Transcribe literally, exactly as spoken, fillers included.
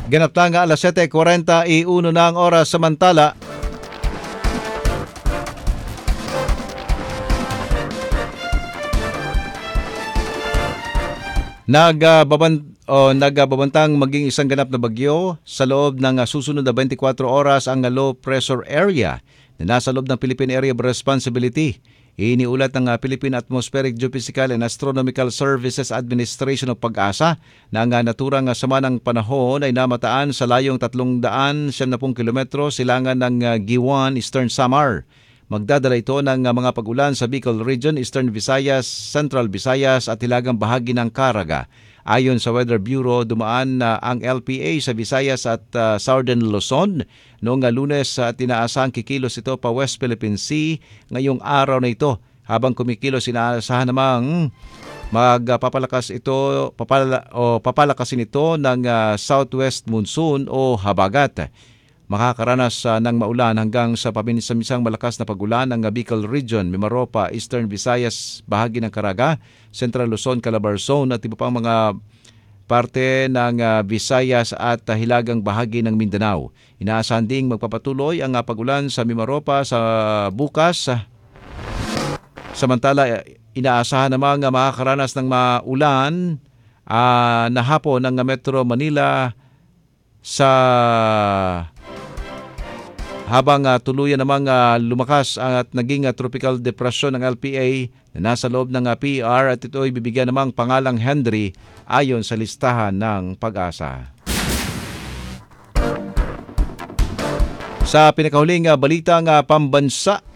Ganap na nga alas siyete kuwarenta y uno na ang oras. Samantala, nagbaban o nagbabantang maging isang ganap na bagyo sa loob ng susunod na twenty-four oras ang low pressure area na nasa loob ng Philippine Area of Responsibility. Iniulat ng Philippine Atmospheric Geophysical and Astronomical Services Administration o PAGASA na ang naturang sama ng panahon ay namataan sa layong tatlong daan siyam na pung kilometro silangan ng Giwan, Eastern Samar. Magdadala ito ng mga pag-ulan sa Bicol Region, Eastern Visayas, Central Visayas at hilagang bahagi ng Caraga. Ayon sa Weather Bureau, dumaan uh, ang L P A sa Visayas at uh, Southern Luzon noong uh, Lunes at uh, inaasahang kikilos ito pa West Philippine Sea ngayong araw na ito. Habang kumikilos, inaasahan namang magpapalakas ito papala, o papalakasin ito ng uh, southwest monsoon o habagat. Makakaranas uh, ng maulan hanggang sa paminsan-minsang malakas na pagulan ng Bicol Region, Mimaropa, Eastern Visayas, bahagi ng Caraga, Central Luzon, Calabarzon at iba pang mga parte ng uh, Visayas at uh, hilagang bahagi ng Mindanao. Inaasahan ding magpapatuloy ang uh, pagulan sa Mimaropa sa bukas. Samantala, inaasahan namang uh, makakaranas ng maulan uh, na hapon ng uh, Metro Manila sa habang uh, tuluyan namang uh, lumakas at naging uh, tropical depression ng L P A na nasa loob ng uh, P R at ito ay bibigyan namang pangalang Henry ayon sa listahan ng PAGASA. Sa pinakahuling uh, balitang uh, pambansa,